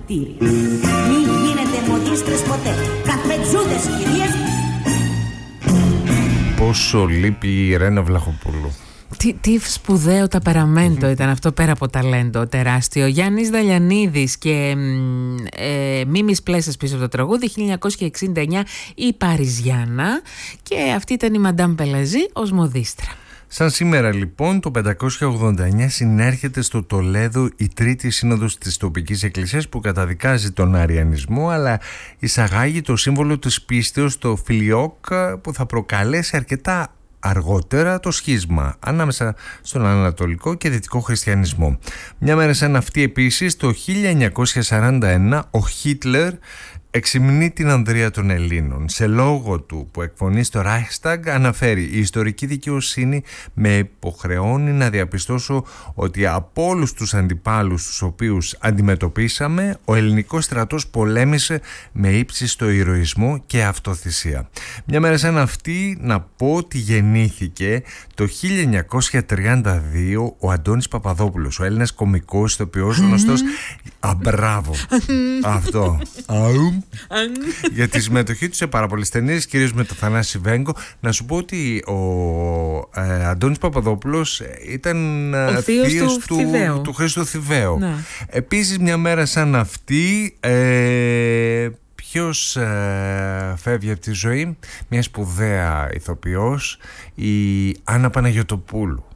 κτίρι. Μη γίνετε μοντίστρες ποτέ. Καφετζούδες κυρίες. Πόσο λείπει η Ρένα Βλαχοπούλου. Τι σπουδαίο ταπεραμέντο ήταν αυτό, πέρα από ταλέντο τεράστιο. Γιάννης Δαλιανίδης και Μίμης Πλέσσας πίσω από το τραγούδι, 1969 η Παριζιάνα, και αυτή ήταν η Μαντάμ Πελαζή ως μοδίστρα. Σαν σήμερα λοιπόν το 589 συνέρχεται στο Τολέδο η Τρίτη Σύνοδος της τοπικής εκκλησίας, που καταδικάζει τον αριανισμό αλλά εισαγάγει το σύμβολο της πίστεως, το φιλιόκ, που θα προκαλέσει αρκετά αργότερα το σχίσμα ανάμεσα στον Ανατολικό και Δυτικό Χριστιανισμό. Μια μέρα σαν αυτή επίσης, το 1941, ο Χίτλερ εξυμνεί την ανδρεία των Ελλήνων. Σε λόγο του που εκφωνεί στο Reichstag αναφέρει: «Η ιστορική δικαιοσύνη με υποχρεώνει να διαπιστώσω ότι από όλους τους αντιπάλους τους οποίους αντιμετωπίσαμε, ο ελληνικός στρατός πολέμησε με ύψιστο ηρωισμό και αυτοθυσία». Μια μέρα σαν αυτή να πω ότι γεννήθηκε το 1932 ο Αντώνης Παπαδόπουλος, ο Έλληνας κωμικός ηθοποιός, γνωστός μπράβο αυτό για τη συμμετοχή του σε πάρα πολλές ταινίες, κυρίως με το Θανάση Βέγκο. Να σου πω ότι ο Αντώνης Παπαδόπουλος ήταν ο θείος του Χρήστου Θηβαίου. Ναι. Επίσης μια μέρα σαν αυτή, ποιος φεύγει από τη ζωή? Μια σπουδαία ηθοποιός, η Άννα Παναγιωτοπούλου.